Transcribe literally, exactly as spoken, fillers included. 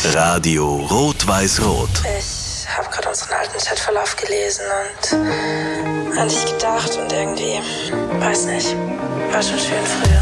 Radio Rot-Weiß-Rot. Ich habe gerade unseren alten Chatverlauf gelesen und an dich gedacht und irgendwie, weiß nicht, war schon schön früher.